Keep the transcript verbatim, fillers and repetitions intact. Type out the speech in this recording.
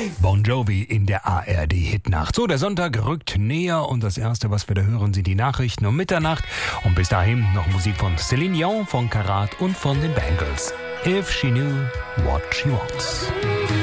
Bon Jovi in der A R D-Hitnacht. So, der Sonntag rückt näher und das Erste, was wir da hören, sind die Nachrichten um Mitternacht. Und bis dahin noch Musik von Céline Dion, von Karat und von den Bangles. If She Knew What She Wants.